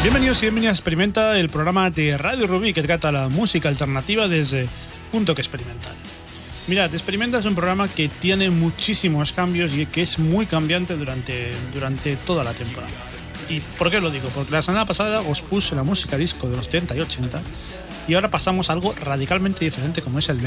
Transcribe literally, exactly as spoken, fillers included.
Bienvenidos y bienvenidas a Experimenta, el programa de Radio Rubí que trata la música alternativa desde un toque experimental. Mirad, Experimenta es un programa que tiene muchísimos cambios y que es muy cambiante durante, durante toda la temporada. ¿Y por qué lo digo? Porque la semana pasada os puse la música disco de los setenta y ochenta y ahora pasamos a algo radicalmente diferente como es el